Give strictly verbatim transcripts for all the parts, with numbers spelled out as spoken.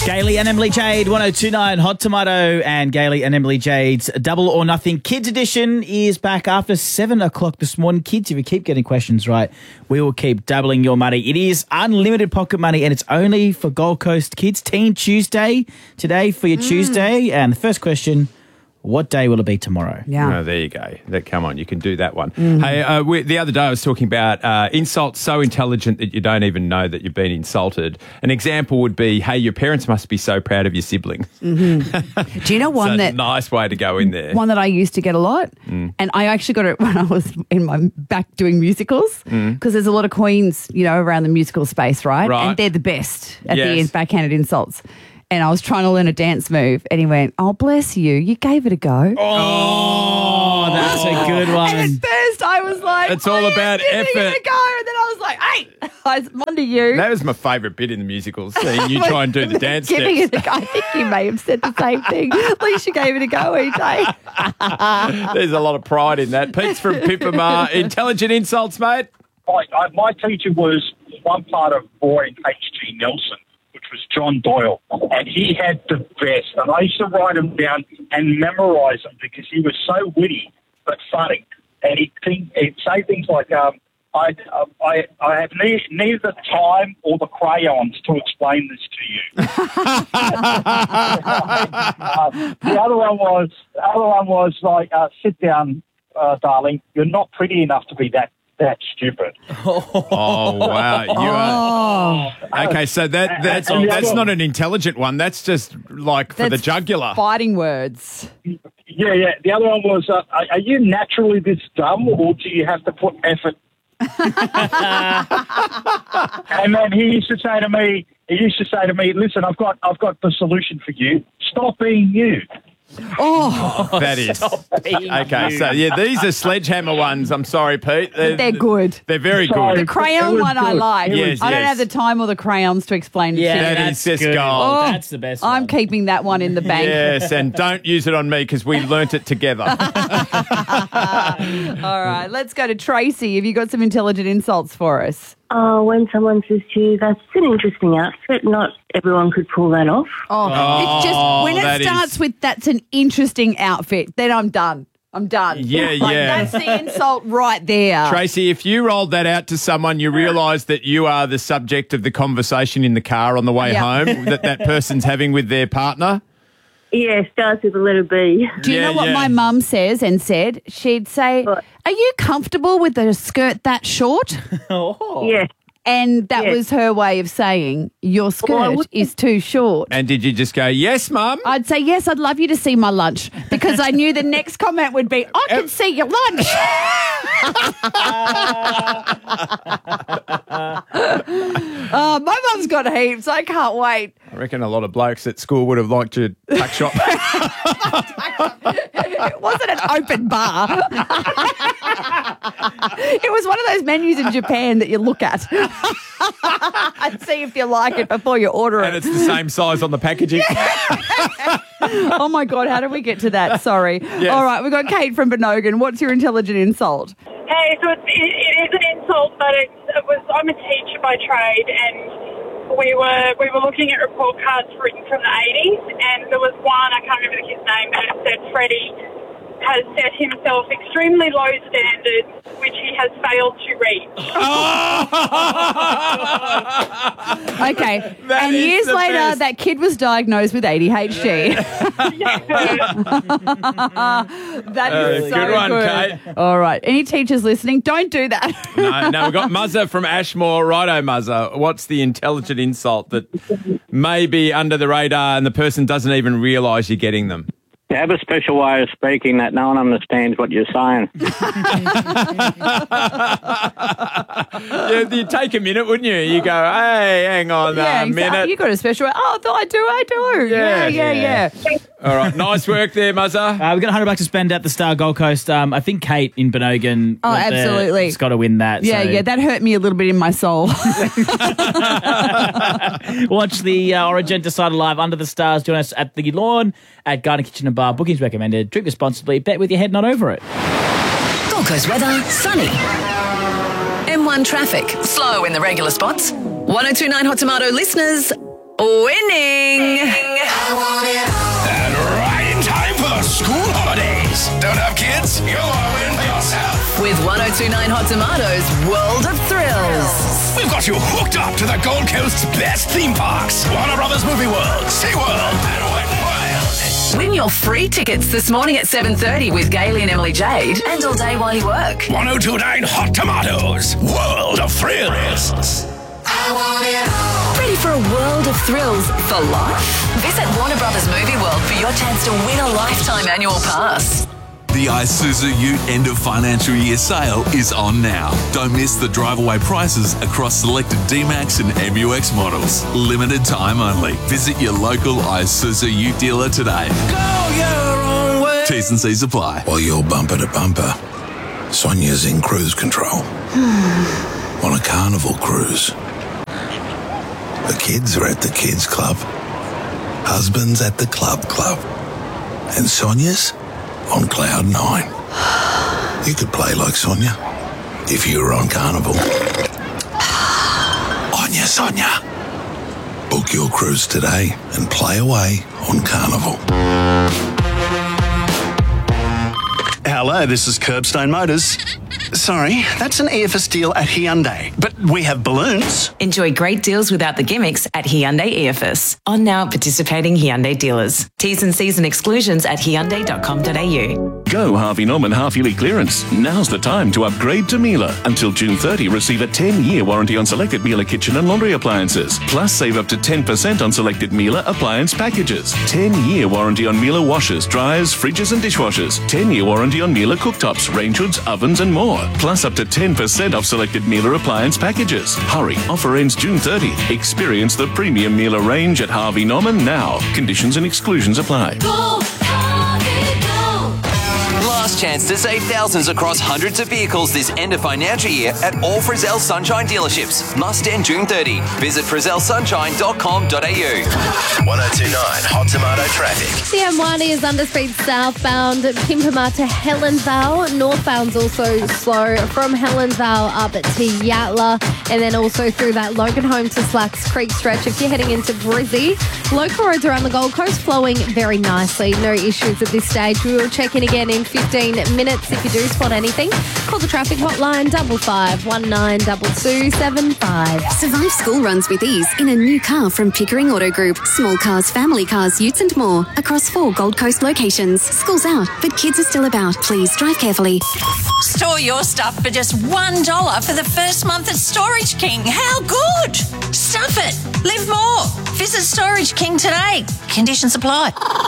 Gailey and Emily Jade, one oh two point nine Hot Tomato, and Gailey and Emily Jade's Double or Nothing Kids Edition is back after seven o'clock this morning. Kids, if you keep getting questions right, we will keep doubling your money. It is unlimited pocket money, and it's only for Gold Coast kids. Teen Tuesday today for your mm. Tuesday. And the first question, what day will it be tomorrow? Yeah. Oh, there you go. That, come on, you can do that one. Mm-hmm. Hey, uh, we, the other day I was talking about uh, insults so intelligent that you don't even know that you've been insulted. An example would be, hey, your parents must be so proud of your siblings. Mm-hmm. Do you know one so that... nice way to go in there. One that I used to get a lot, mm. and I actually got it when I was in my back doing musicals, because mm. there's a lot of queens, you know, around the musical space, right? Right. And they're the best at yes. the end, backhanded insults. And I was trying to learn a dance move, and he went, "Oh, bless you, you gave it a go." Oh, that's a good one. And at first I was like, it's all I about am giving effort. it a go. And then I was like, hey, I'm under you. That was my favourite bit in the musical, seeing you try and do the dance giving steps. It a go. I think you may have said the same thing. At least you gave it a go, E J. There's a lot of pride in that. Pete's from Pipamar. Intelligent insults, mate. I, I, my teacher was one part of Boy H G Nelson, which was John Doyle, and he had the best. And I used to write them down and memorise them because he was so witty but funny. And he'd, think, he'd say things like, um, I, uh, I, I have ne- neither the time or the crayons to explain this to you. uh, the other one was, the other one was like, uh, sit down, uh, darling. You're not pretty enough to be that that stupid. Oh, wow. You are... Oh. Okay, so that that's And the that's other- not an intelligent one. That's just like for the That's jugular. Fighting words. Yeah, yeah. The other one was, uh, are, are you naturally this dumb, or do you have to put effort? And then he used to say to me, he used to say to me, listen, I've got, I've got the solution for you. Stop being you. Oh, That is. Okay, so yeah, these are sledgehammer ones. I'm sorry, Pete. They're, they're good. They're very Sorry. good. The crayon It was one I good. like. It was- I don't yes. have the time or the crayons to explain it Yeah, to you. That that's is just good. gold. Oh, That's the best I'm one. keeping that one in the bank. Yes, and don't use it on me because we learnt it together. All right, let's go to Tracy. Have you got some intelligent insults for us? Oh, when someone says to you, that's an interesting outfit, not everyone could pull that off. Oh, Oh, it's just when that it starts is- with that's an interesting outfit, then I'm done. I'm done. Yeah, Like, yeah. That's the insult right there. Tracy, if you rolled that out to someone, you realise that you are the subject of the conversation in the car on the way Yeah. home that that person's having with their partner. Yeah, starts with a letter B. Do you Yeah, know what yeah. my mum says and said? She'd say, What? "Are you comfortable with a skirt that short?" Oh. Yeah. And that Yeah. was her way of saying, your skirt Well, I wouldn't- is too short. And did you just go, yes, Mum? I'd say, yes, I'd love you to see my lunch, because I knew the next comment would be, I can see your lunch. Oh, my mum's got heaps. I can't wait. I reckon a lot of blokes at school would have liked your tuck shop. It wasn't an open bar. It was one of those menus in Japan that you look at and see if you like it before you order And it. it's the same size on the packaging. Oh, my God, how did we get to that? Sorry. Yes. All right, we've got Kate from Benogan. What's your intelligent insult? Hey, so it's, it, it is an insult, but it's, it was I'm a teacher by trade, and we were we were looking at report cards written from the eighties, and there was one, I can't remember the kid's name, but it said Freddie has set himself extremely low standards, which he has failed to reach. Okay. That and is years the later, best. that kid was diagnosed with A D H D. That is Uh, so good one, good. Kate. All right. Any teachers listening, don't do that. No, no, we've got Muzza from Ashmore. Righto, Muzza. What's the intelligent insult that may be under the radar and the person doesn't even realise you're getting them? You have a special way of speaking that no one understands what you're saying. Yeah, you'd take a minute, wouldn't you? You go, hey, hang on yeah, a exactly. minute. You got a special. Oh, I do, I do. Yeah, Yeah, yeah, yeah. All right, nice work there, Muzza. Uh, we've got one hundred bucks to spend at the Star Gold Coast. Um, I think Kate in Benogan. Oh, got the- absolutely. has got to win that. Yeah, so. yeah, that hurt me a little bit in my soul. Watch the uh, Origin Decider live under the stars. Join us at the lawn at Garden Kitchen and Bar. Bookings recommended. Drink responsibly. Bet with your head not over it. Gold Coast weather, sunny. M one traffic, slow in the regular spots. one oh two point nine Hot Tomato listeners, Winning! And right in time for school holidays. Don't have kids? You'll win for yourself. With ten twenty-nine Hot Tomatoes World of Thrills. We've got you hooked up to the Gold Coast's best theme parks. Warner Brothers Movie World, SeaWorld, and Wet n Wild. Win your free tickets this morning at seven thirty with Gailey and Emily Jade, and all day while you work. ten twenty-nine Hot Tomatoes World of Thrills. Ready for a world of thrills for life? Visit Warner Brothers Movie World for your chance to win a lifetime annual pass. The Isuzu Ute end of financial year sale is on now. Don't miss the drive-away prices across selected D-Max and M U X models. Limited time only. Visit your local Isuzu Ute dealer today. Go your own way. T's and C's apply. While you're bumper to bumper, Sonia's in cruise control. On a carnival cruise. The kids are at the kids club. Husband's at the club club. And Sonia's on cloud nine. You could play like Sonia if you were on Carnival. On ya, Sonia. Book your cruise today and play away on Carnival. Hello, this is Curbstone Motors. Sorry, that's an E F S deal at Hyundai, but we have balloons. Enjoy great deals without the gimmicks at Hyundai E F S. On now participating Hyundai dealers. T's and C's and exclusions at hyundai dot com dot a u. Go Harvey Norman half-yearly clearance. Now's the time to upgrade to Miele. Until June thirtieth, receive a ten-year warranty on selected Miele kitchen and laundry appliances. Plus, save up to ten percent on selected Miele appliance packages. ten-year warranty on Miele washers, dryers, fridges and dishwashers. ten-year warranty on Miele cooktops, range hoods, ovens and more. Plus, up to ten percent off selected Miele appliance packages. Hurry, offer ends June thirtieth. Experience the premium Miele range at Harvey Norman now. Conditions and exclusions apply. Go, Harvey, go. Last chance to save thousands across hundreds of vehicles this end of financial year at all Frizzell Sunshine dealerships. Must end June thirtieth. Visit frizzell sunshine dot com dot a u. ten twenty-nine Hot Tomato traffic. The M one is underspeed southbound, Pimpama to Helensvale. Northbound's also slow from Helensvale up to Yatla, and then also through that Logan Home to Slacks Creek stretch if you're heading into Brizzy. Local roads around the Gold Coast flowing very nicely. No issues at this stage. We will check in again in fifteen minutes. If you do spot anything, call the traffic hotline double five one nine two two seven five. Survive school runs with ease in a new car from Pickering Auto Group. Small cars, family cars, utes and more across four Gold Coast locations. School's out, but kids are still about. Please drive carefully. Store your stuff for just one dollar for the first month at Storage King. How good? Stuff it. Live more. Visit Storage King today. Conditions apply.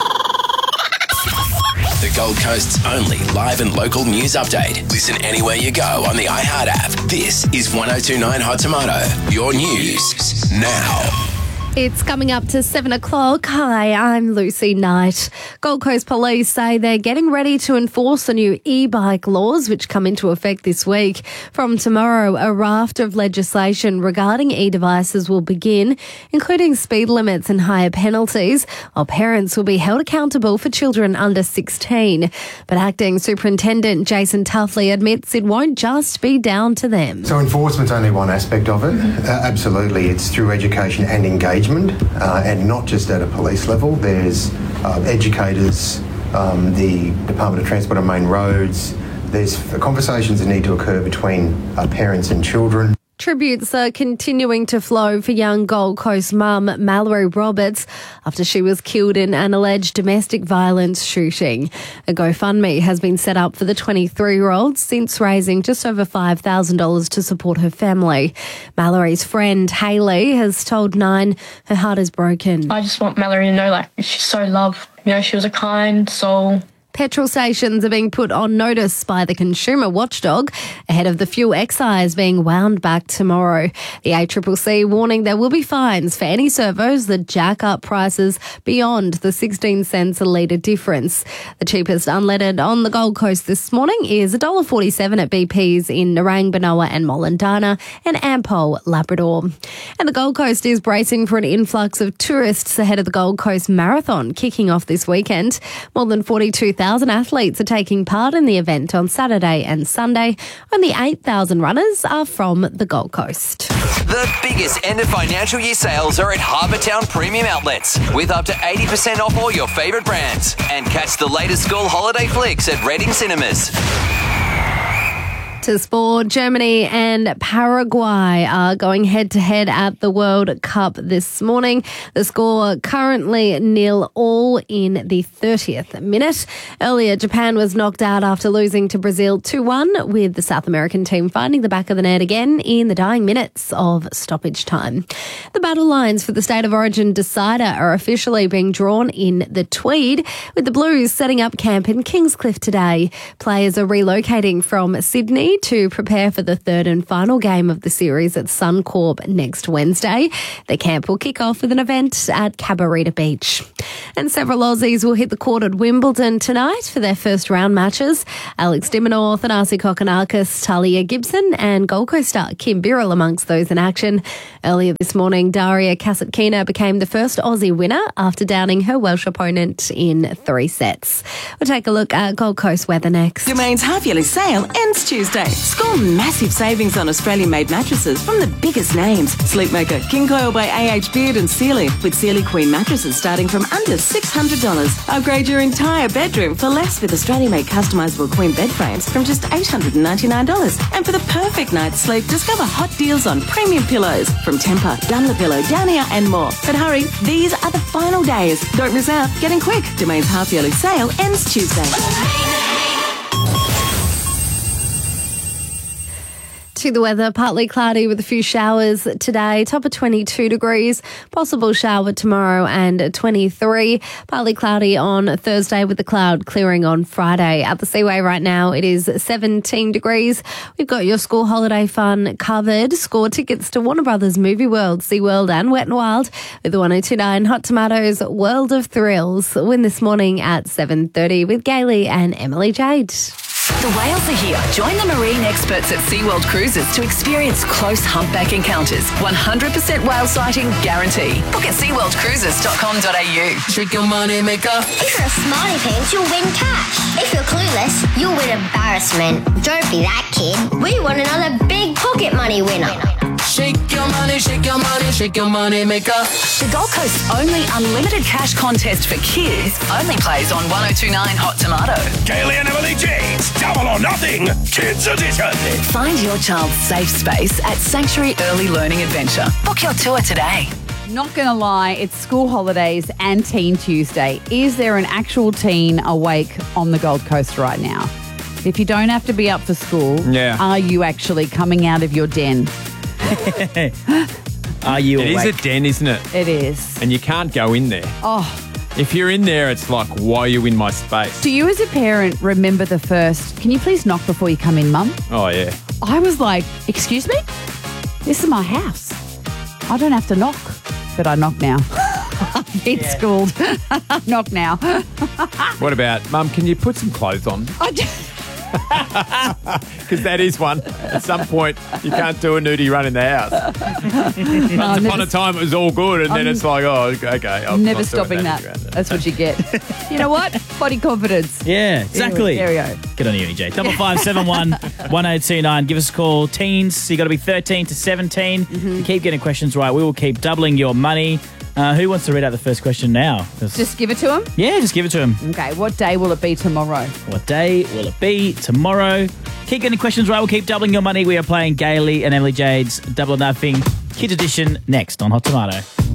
The Gold Coast's only live and local news update. Listen anywhere you go on the iHeart app. This is ten twenty-nine Hot Tomato. Your news now. It's coming up to seven o'clock. Hi, I'm Lucy Knight. Gold Coast Police say they're getting ready to enforce the new e-bike laws, which come into effect this week. From tomorrow, a raft of legislation regarding e-devices will begin, including speed limits and higher penalties, while parents will be held accountable for children under sixteen. But Acting Superintendent Jason Tuffley admits it won't just be down to them. So enforcement's only one aspect of it. Uh, absolutely, it's through education and engagement. Uh, and not just at a police level. There's uh, educators, um, the Department of Transport and Main Roads. There's conversations that need to occur between uh, parents and children. Tributes are continuing to flow for young Gold Coast mum Mallory Roberts after she was killed in an alleged domestic violence shooting. A GoFundMe has been set up for the twenty-three-year-old, since raising just over five thousand dollars to support her family. Mallory's friend Hayley has told Nine her heart is broken. I just want Mallory to know, like, she's so loved. You know, she was a kind soul. Petrol stations are being put on notice by the consumer watchdog ahead of the fuel excise being wound back tomorrow. The A C C C warning there will be fines for any servos that jack up prices beyond the sixteen cents a litre difference. The cheapest unleaded on the Gold Coast this morning is one dollar forty-seven at B P's in Nerang, Benoa and Mollendana and Ampol, Labrador. And the Gold Coast is bracing for an influx of tourists ahead of the Gold Coast Marathon kicking off this weekend. More than forty-two thousand thousand athletes are taking part in the event on Saturday and Sunday. Only eight thousand runners are from the Gold Coast. The biggest end of financial year sales are at Harbour Town Premium Outlets with up to eighty percent off all your favourite brands. And catch the latest school holiday flicks at Reading Cinemas. To sport, Germany and Paraguay are going head-to-head at the World Cup this morning. The score currently nil all in the thirtieth minute. Earlier, Japan was knocked out after losing to Brazil two one, with the South American team finding the back of the net again in the dying minutes of stoppage time. The battle lines for the State of Origin decider are officially being drawn in the Tweed, with the Blues setting up camp in Kingscliff today. Players are relocating from Sydney to prepare for the third and final game of the series at Suncorp next Wednesday. The camp will kick off with an event at Cabarita Beach. And several Aussies will hit the court at Wimbledon tonight for their first round matches. Alex de Minaur, Thanasi Kokkinakis, Talia Gibson and Gold Coast star Kim Birrell amongst those in action. Earlier this morning, Daria Kasatkina became the first Aussie winner after downing her Welsh opponent in three sets. We'll take a look at Gold Coast weather next. Domain's half-yearly sale ends Tuesday. Score massive savings on Australian-made mattresses from the biggest names. Sleepmaker, King Coil by A H Beard and Sealy, with Sealy Queen mattresses starting from under six hundred dollars. Upgrade your entire bedroom for less with Australian-made customisable Queen bed frames from just eight hundred ninety-nine dollars. And for the perfect night's sleep, discover hot deals on premium pillows from Tempur, Dunlopillow, Downier and more. But hurry, these are the final days. Don't miss out. Get in quick. Domain's half-yearly sale ends Tuesday. To the weather, partly cloudy with a few showers today, top of twenty-two degrees, possible shower tomorrow and twenty-three, partly cloudy on Thursday with the cloud clearing on Friday. At the Seaway right now, it is seventeen degrees. We've got your school holiday fun covered. Score tickets to Warner Brothers Movie World, SeaWorld and Wet n Wild with the one oh two point nine Hot Tomatoes World of Thrills. Win this morning at seven thirty with Gailey and Emily Jade. The whales are here. Join the marine experts at SeaWorld Cruises to experience close humpback encounters. one hundred percent whale sighting guarantee. Book at sea world cruises dot com dot a u. Trick your money maker. If you're a smarty pants, you'll win cash. If you're clueless, you'll win embarrassment. Don't be that kid. We want another big pocket money winner. Shake your money, shake your money, shake your money maker. The Gold Coast's only unlimited cash contest for kids only plays on one oh two point nine Hot Tomato. Gailey and Emily Jades, Double or Nothing, Kids Edition. Find your child's safe space at Sanctuary Early Learning Adventure. Book your tour today. Not going to lie, it's school holidays and Teen Tuesday. Is there an actual teen awake on the Gold Coast right now? If you don't have to be up for school, Yeah. are you actually coming out of your den? Are you It is awake? a den, isn't it? It is. And you can't go in there. Oh, If you're in there, it's like, why are you in my space? do you as a parent remember the first, can you please knock before you come in, Mum? Oh, yeah. I was like, excuse me? This is my house. I don't have to knock. But I knock now. I've been schooled. Knock now. What about, Mum, can you put some clothes on? I do- Because that is one. At some point, you can't do a nudie run in the house. No, Once I'm upon never- a time, it was all good, and then I'm it's like, oh, okay. I'm Never not doing stopping that. anymore. That's what you get. You know what? Body confidence. Yeah, exactly. There we go. Good on you, E J. Double five seven one one eight two nine. Give us a call. Teens, you got to be thirteen to seventeen. Mm-hmm. You keep getting questions right. We will keep doubling your money. Uh, who wants to read out the first question now? 'Cause- Just give it to him? yeah, just give it to him. Okay, what day will it be tomorrow? What day will it be tomorrow? Keep getting questions right. We'll keep doubling your money. We are playing Gailey and Emily Jade's Double or Nothing Kids Edition next on Hot Tomato.